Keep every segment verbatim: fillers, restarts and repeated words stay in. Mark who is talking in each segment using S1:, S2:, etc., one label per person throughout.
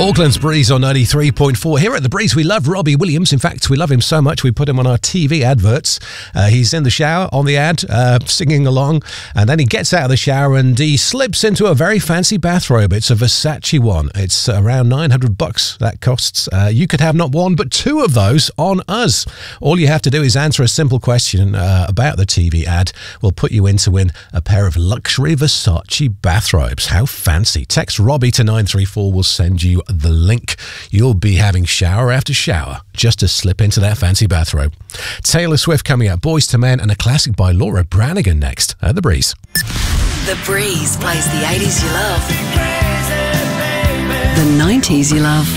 S1: Auckland's Breeze on ninety-three point four. Here at The Breeze, we love Robbie Williams. In fact, we love him so much, we put him on our T V adverts. Uh, he's in the shower on the ad, uh, singing along, and then he gets out of the shower and he slips into a very fancy bathrobe. It's a Versace one. It's around nine hundred bucks that costs. Uh, you could have not one, but two of those on us. All you have to do is answer a simple question uh, about the T V ad. We'll put you in to win a pair of luxury Versace bathrobes. How fancy. Text Robbie to nine three four. We'll send you the link. You'll be having shower after shower just to slip into that fancy bathrobe. Taylor Swift coming out, Boys to Men, and a classic by Laura Branigan next at The Breeze.
S2: The Breeze plays the eighties you love, the nineties you love,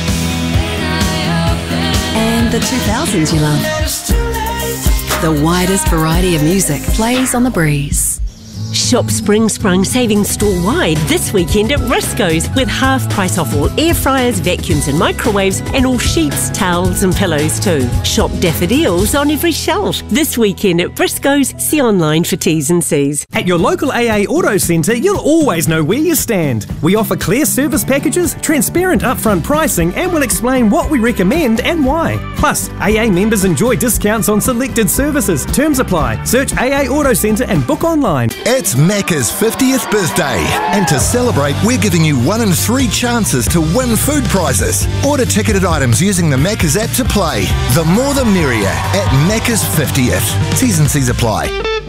S2: and the two thousands you love. The widest variety of music plays on The Breeze.
S3: Shop Spring Sprung savings store-wide this weekend at Risco's with half price off all air fryers, vacuums and microwaves, and all sheets, towels and pillows too. Shop daffodils on every shelf this weekend at Risco's. See online for T's and C's.
S4: At your local A A Auto Centre, you'll always know where you stand. We offer clear service packages, transparent upfront pricing, and we'll explain what we recommend and why. Plus, A A members enjoy discounts on selected services. Terms apply. Search A A Auto Centre and book online.
S5: It's Macca's fiftieth birthday, and to celebrate, we're giving you one in three chances to win food prizes. Order ticketed items using the Macca's app to play. The more the merrier at Macca's fiftieth. T's and C's apply.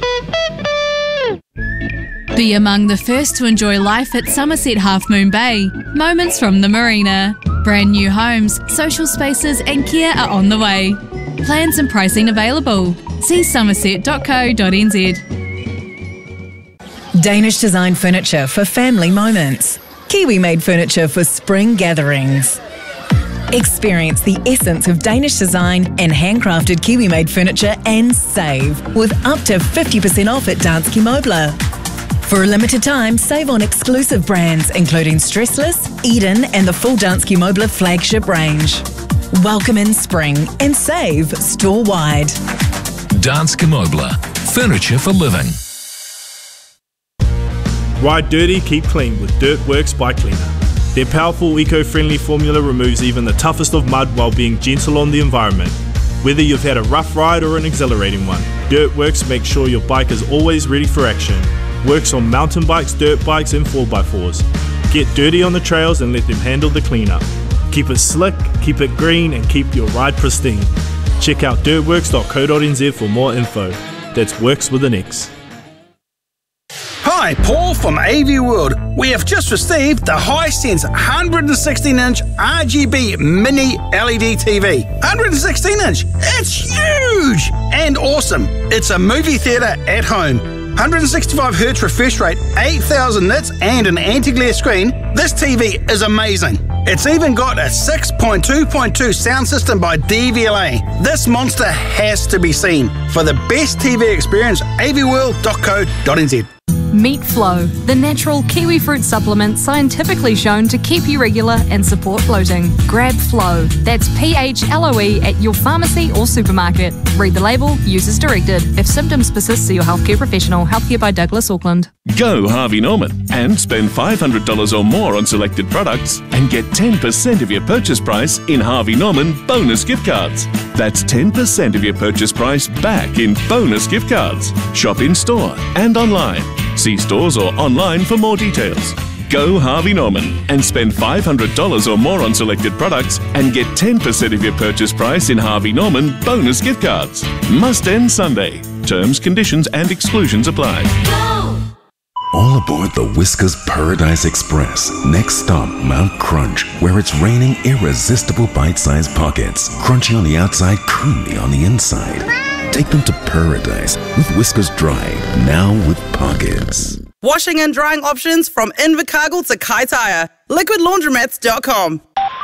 S6: Be among the first to enjoy life at Somerset Half Moon Bay. Moments from the marina. Brand new homes, social spaces and care are on the way. Plans and pricing available. See somerset dot co dot n z.
S7: Danish design furniture for family moments. Kiwi-made furniture for spring gatherings. Experience the essence of Danish design and handcrafted Kiwi-made furniture and save with up to fifty percent off at Danske Møbler. For a limited time, save on exclusive brands including Stressless, Eden and the full Danske Møbler flagship range. Welcome in spring and save store-wide.
S8: Danske Møbler. Furniture for living.
S9: Ride dirty, keep clean with Dirtworks Bike Cleaner. Their powerful, eco-friendly formula removes even the toughest of mud while being gentle on the environment. Whether you've had a rough ride or an exhilarating one, Dirtworks makes sure your bike is always ready for action. Works on mountain bikes, dirt bikes and four by fours. Get dirty on the trails and let them handle the cleanup. Keep it slick, keep it green and keep your ride pristine. Check out dirtworks dot co dot n z for more info. That's Works with an X.
S10: Hi, Paul from A V World. We have just received the Hisense one hundred sixteen inch R G B mini L E D T V. one hundred sixteen inch! It's huge! And awesome. It's a movie theatre at home. one hundred sixty-five hertz refresh rate, eight thousand nits and an anti-glare screen. This T V is amazing. It's even got a six point two point two sound system by D V L A. This monster has to be seen. For the best T V experience, a v world dot co dot n z.
S11: Meet Flow, the natural kiwi fruit supplement scientifically shown to keep you regular and support bloating. Grab Flow, that's P H L O E, at your pharmacy or supermarket. Read the label, use as directed. If symptoms persist, see your healthcare professional. Healthcare by Douglas Auckland.
S12: Go Harvey Norman and spend five hundred dollars or more on selected products and get ten percent of your purchase price in Harvey Norman bonus gift cards. That's ten percent of your purchase price back in bonus gift cards. Shop in store and online. See stores or online for more details. Go Harvey Norman and spend five hundred dollars or more on selected products and get ten percent of your purchase price in Harvey Norman bonus gift cards. Must end Sunday. Terms, conditions and exclusions apply.
S13: Go! All aboard the Whiskas Paradise Express. Next stop, Mount Crunch, where it's raining irresistible bite-sized pockets. Crunchy on the outside, creamy on the inside. Take them to paradise with Whiskas Dry, now with pockets.
S14: Washing and drying options from Invercargill to Kaitaia. liquid laundromats dot com.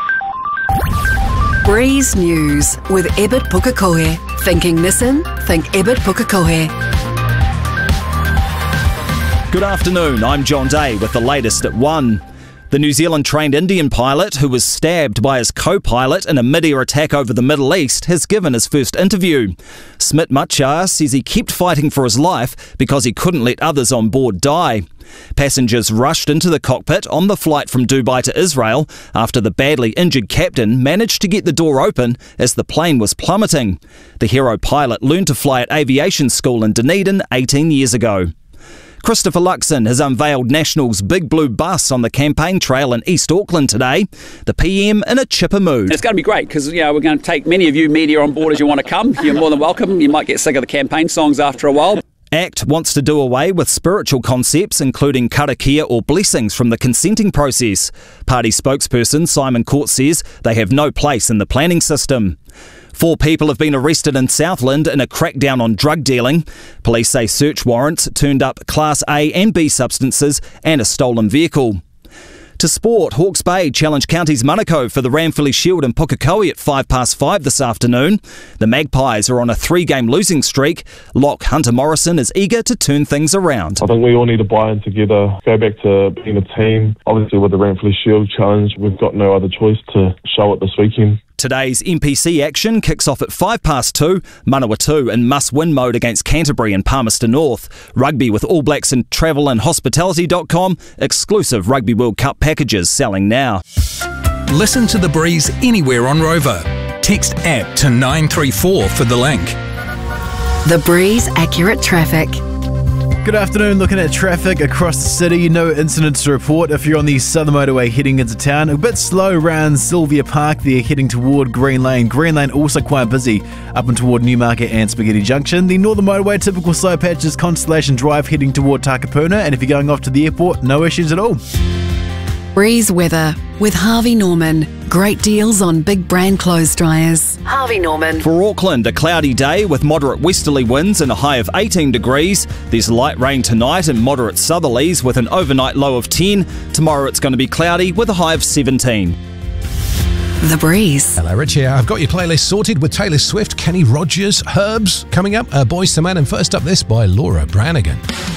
S2: Breeze News with Ebert Pukekohe. Thinking Nissan? Think Ebert Pukekohe.
S15: Good afternoon, I'm John Day with the latest at one. The New Zealand-trained Indian pilot, who was stabbed by his co-pilot in a mid-air attack over the Middle East, has given his first interview. Smit Machar says he kept fighting for his life because he couldn't let others on board die. Passengers rushed into the cockpit on the flight from Dubai to Israel after the badly injured captain managed to get the door open as the plane was plummeting. The hero pilot learned to fly at aviation school in Dunedin eighteen years ago. Christopher Luxon has unveiled National's Big Blue bus on the campaign trail in East Auckland today. The P M in a chipper mood.
S16: It's going to be great because you know, we're going to take many of you media on board as you want to come. You're more than welcome. You might get sick of the campaign songs after a while.
S15: ACT wants to do away with spiritual concepts including karakia or blessings from the consenting process. Party spokesperson Simon Court says they have no place in the planning system. Four people have been arrested in Southland in a crackdown on drug dealing. Police say search warrants turned up Class A and B substances and a stolen vehicle. To sport, Hawke's Bay challenge Counties Manukau for the Ranfurly Shield in Pukekohe at five past five this afternoon. The Magpies are on a three-game losing streak. Lock Hunter Morrison is eager to turn things around.
S17: I think we all need to buy in together, go back to being a team. Obviously with the Ranfurly Shield challenge, we've got no other choice to show it this weekend.
S15: Today's N P C action kicks off at five past two, Manawatu in must-win mode against Canterbury and Palmerston North. Rugby with All Blacks and travel and hospitality dot com. Exclusive Rugby World Cup packages selling now.
S8: Listen to The Breeze anywhere on Rover. Text app to nine three four for the link.
S2: The Breeze Accurate Traffic.
S18: Good afternoon, looking at traffic across the city. No incidents to report if you're on the southern motorway heading into town. A bit slow around Sylvia Park there heading toward Green Lane. Green Lane also quite busy up and toward Newmarket and Spaghetti Junction. The northern motorway, typical slow patches, Constellation Drive heading toward Takapuna. And if you're going off to the airport, no issues at all.
S2: Breeze weather with Harvey Norman. Great deals on big brand clothes dryers. Harvey Norman.
S15: For Auckland, a cloudy day with moderate westerly winds and a high of eighteen degrees. There's light rain tonight and moderate southerlies with an overnight low of ten. Tomorrow it's going to be cloudy with a high of seventeen.
S2: The Breeze.
S1: Hello, Rich here. I've got your playlist sorted with Taylor Swift, Kenny Rogers, Herbs coming up, uh, Boys to Men, and first up this by Laura Branigan.